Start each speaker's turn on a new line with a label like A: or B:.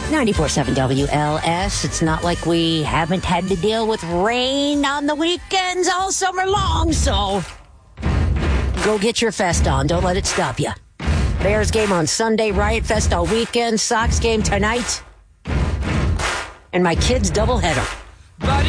A: 94.7 WLS. It's not like we haven't had to deal with rain on the weekends all summer long, so go get your fest on. Don't let it stop you. Bears game on Sunday, Riot Fest all weekend, Sox game tonight, and my kids' doubleheader.